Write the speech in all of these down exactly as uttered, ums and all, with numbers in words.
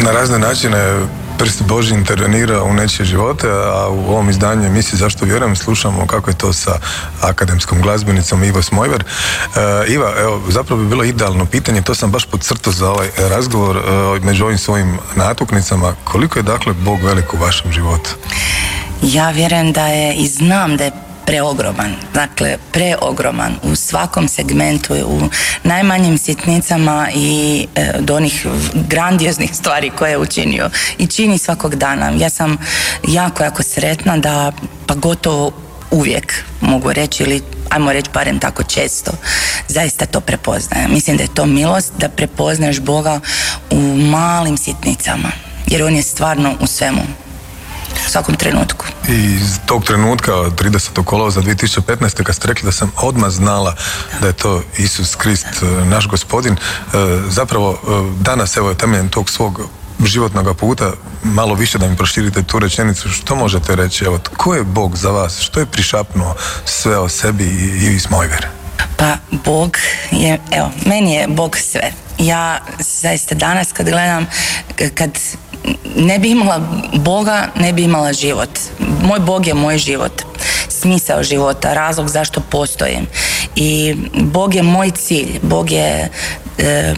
na razne načine prst Božji intervenira u nečije živote, a u ovom izdanju emisije Zašto vjerujem slušamo kako je to sa akademskom glazbenicom Ivo Smojver. E, Iva, evo, zapravo bi bilo idealno pitanje, to sam baš podcrtao za ovaj razgovor e, među ovim svojim natuknicama. Koliko je dakle Bog velik u vašem životu? Ja vjerujem da je i znam da je preogroman, dakle preogroman u svakom segmentu, u najmanjim sitnicama i e, do onih grandioznih stvari koje je učinio i čini svakog dana. Ja sam jako, jako sretna da pa gotovo uvijek mogu reći, ili ajmo reći barem tako često, zaista to prepoznajem. Mislim da je to milost da prepoznaješ Boga u malim sitnicama, jer on je stvarno u svemu. U svakom trenutku. I iz tog trenutka, tridesetog kolovoza dvije tisuće petnaeste. kad ste rekli da sam odmah znala da, da je to Isus Krist, da. naš gospodin, zapravo danas, evo, temeljem tog svog životnog puta, malo više da mi proširite tu rečenicu, što možete reći, evo, ko je Bog za vas, što je prišapnuo sve o sebi i Ivi Smojver? Pa Bog je, evo, meni je Bog sve. Ja zaista danas kad gledam, kad ne bi imala Boga, ne bi imala život. Moj Bog je moj život, smisao života, razlog zašto postojim. I Bog je moj cilj, Bog je e,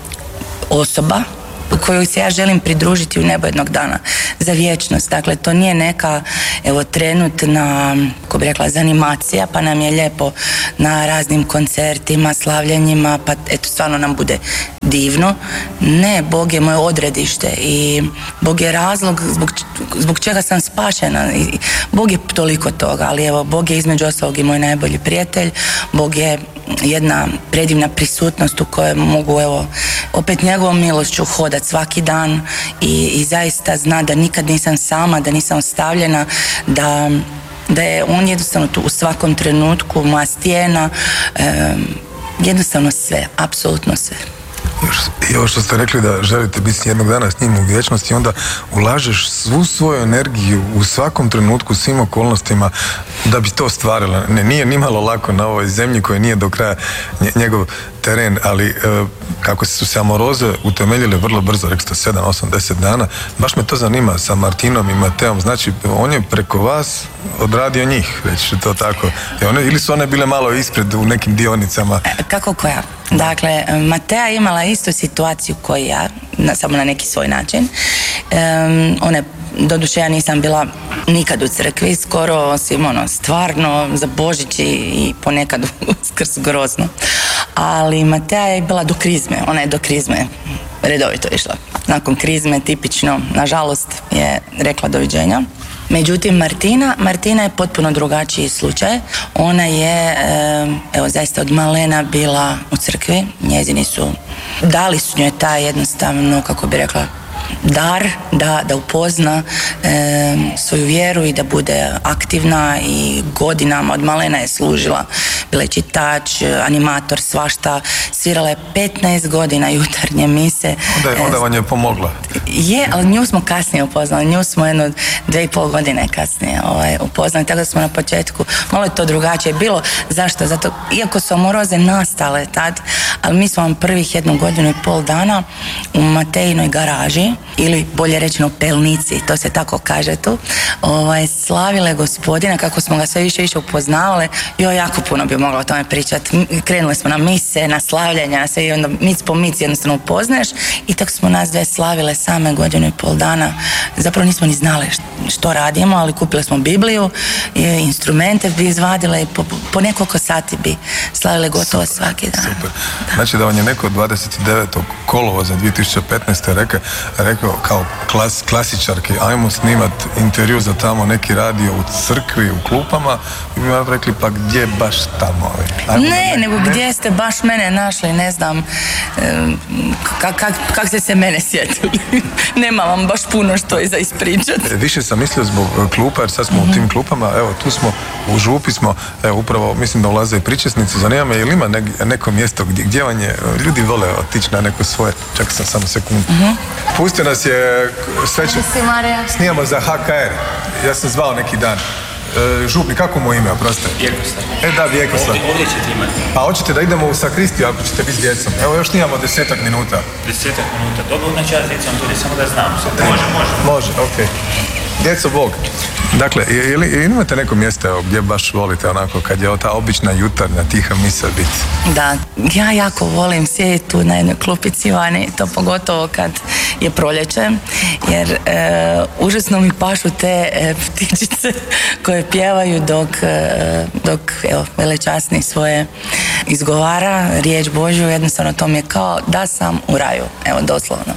osoba koju se ja želim pridružiti u nebo jednog dana za vječnost. Dakle, to nije neka, evo, trenutna, kako bi rekla, zanimacija, pa nam je lijepo na raznim koncertima, slavljenjima, pa eto, stvarno nam bude divno. Ne, Bog je moje odredište i Bog je razlog zbog, zbog čega sam spašena. I Bog je toliko toga, ali evo, Bog je između ostalog i moj najbolji prijatelj. Bog je jedna predivna prisutnost u kojoj mogu, evo, opet njegovom milošću hodat svaki dan i, i zaista zna da nikad nisam sama, da nisam ostavljena, da, da je on jednostavno tu u svakom trenutku, moja stijena, e, jednostavno sve, apsolutno sve. I ovo što ste rekli da želite biti jednog dana s njim u vječnosti, onda ulažeš svu svoju energiju u svakom trenutku, svim okolnostima da bi to ostvarila. Ne, nije nimalo lako na ovoj zemlji koja nije do kraja njegov teren, ali e, kako su se amoroze utemeljile vrlo brzo, rekli ste sedam, osam, deset dana, baš me to zanima sa Martinom i Mateom, znači on je preko vas odradio njih, reći to tako. I one, ili su one bile malo ispred u nekim dionicama? Kako koja? Dakle, Matea je imala istu situaciju koju ja, na, samo na neki svoj način. Um, one, doduše ja nisam bila nikad u crkvi, skoro osim ono, stvarno za Božić i, i ponekad uskrs grozno. Ali Matea je bila do krizme, ona je do krizme redovito išla. Nakon krizme, tipično, nažalost, je rekla doviđenja. Međutim, Martina, Martina je potpuno drugačiji slučaj. Ona je, evo, zaista od malena bila u crkvi. Njezini su, dali su njoj taj jednostavno, kako bi rekla, dar da, da upozna e, svoju vjeru i da bude aktivna i godinama od malena je služila. Bila je čitač, animator, svašta. Svirala je petnaest godina jutarnje mise. Onda, onda vam je pomogla. Je, ali nju smo kasnije upoznali. Nju smo jedno dve i pol godine kasnije ovaj, upoznali. Tako da smo na početku, malo je to drugačije bilo. Zašto? Zato, iako su amoroze nastale tad, ali mi smo vam prvih jednu godinu i pol dana u Matejinoj garaži, ili bolje rečeno pelnici, to se tako kaže tu, ovaj, slavile Gospodina, kako smo ga sve više više upoznavale. Joj, jako puno bi mogla o tome pričati. Krenuli smo na mise, na slavljanja, na sve, i onda mic po mic jednostavno upoznaješ i tako smo nas dve slavile same godinu i pol dana. Zapravo nismo ni znali što radimo, ali kupili smo Bibliju, instrumente bi izvadile i po, po nekoliko sati bi slavile gotovo super, svaki dan. Super. Znači da vam je neko dvadeset devetog kolovoza dvije tisuće petnaeste. rekao, rekao kao klas, klasičarki, ajmo snimat intervju za tamo neki radio u crkvi, u klupama, i bi vam rekli, pa gdje baš tamo? Ajmo ne, nego ne? Gdje ste baš mene našli, ne znam, kak, kak, kak ste se mene sjetili. Nema vam baš puno što i za ispričati. Više sam mislio zbog klupa, jer sad smo mm-hmm. u tim klupama, evo, tu smo, u župi smo, evo, upravo, mislim da ulaze i pričesnici, zanima me, ili ima ne, neko mjesto gdje, gdje vam je, ljudi vole otići na neko svoje, čekaj sam samo sekundu. Mm-hmm. Pustio nas je, sve će, snijamo za H K R, ja sam zvao neki dan, e, župnik, kako mu ime, oproste? Vjekoslav. E da, Vjekoslav. Ovdje, ovdje ćete imati. Pa hoćete da idemo u sakristiju ako ćete biti s djecom? Evo još nijamo desetak minuta. Desetak minuta. Dobro, znači ja s djecom tu, samo da znam. Može, može. Može, okej. Okay. Djeco, Bog. Dakle, ili, ili imate neko mjesto evo, gdje baš volite onako kad je ta obična jutarnja tiha misa biti? Da, ja jako volim sjediti tu na jednoj klupici vani, to pogotovo kad je proljeće, jer e, užasno mi pašu te e, ptičice koje pjevaju dok, e, dok evo, velečasni svoje izgovara riječ Božju, jednostavno to mi je kao da sam u raju, evo doslovno.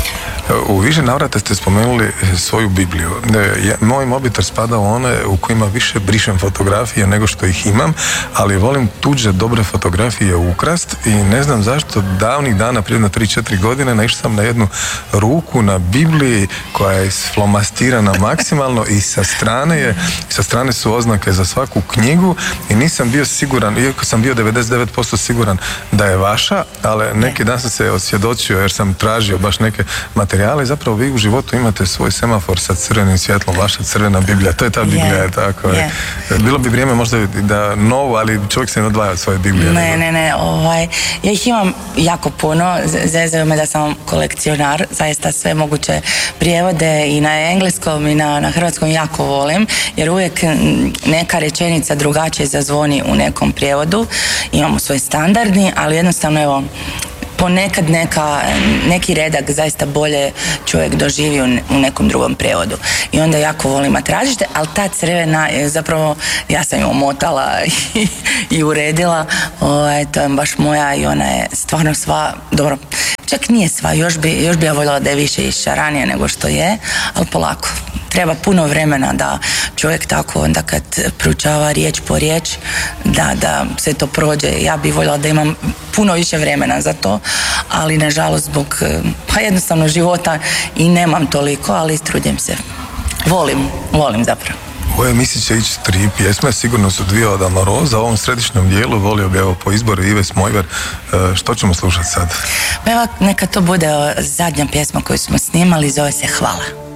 U više navrata ste spomenuli svoju Bibliju. Moj mobitel spada u one u kojima više brišem fotografije nego što ih imam, ali volim tuđe dobre fotografije ukrast i ne znam zašto davnih dana, prije tri četiri godine, naišao sam na jednu ruku na Bibliji koja je isflomastirana maksimalno i sa strane je, sa strane su oznake za svaku knjigu i nisam bio siguran, iako sam bio devedeset devet posto siguran da je vaša, ali neki dan sam se osvjedočio jer sam tražio baš neke materijale i zapravo vi u životu imate svoj semafor sa crvenim svjetlom, vaša crvena Biblija, to je ta Biblija, je tako je. Yeah. Bilo bi vrijeme možda da novu, ali čovjek se ne odvaja od svoje Biblije. Ne, ne, ne, ovaj, ja ih imam jako puno, zezaju me da sam kolekcionar, zaista sve moguće prijevode i na engleskom i na, na hrvatskom jako volim, jer uvijek neka rečenica drugačije zazvoni u nekom prijevodu, imamo svoj standardni, ali jednostavno evo, ponekad neka, neki redak zaista bolje čovjek doživi u nekom drugom prijevodu. I onda jako volim tražite, ali ta crvena je zapravo, ja sam ju omotala i, i uredila, o, to je baš moja i ona je stvarno sva, dobro, čak nije sva, još bi, još bi ja voljela da je više iščaranije nego što je, ali polako. Treba puno vremena da čovjek tako onda kad proučava riječ po riječ, da, da se to prođe. Ja bih voljela da imam puno više vremena za to, ali nažalost zbog pa jednostavno života i nemam toliko, ali trudim se. Volim, volim zapravo. U ovoj emisiji će ići tri pjesme, sigurno su dvije od Amoroza. U ovom središnjem dijelu volio bi evo po izboru Ive Smojver. Što ćemo slušati sad? Evo, neka to bude zadnja pjesma koju smo snimali, zove se Hvala.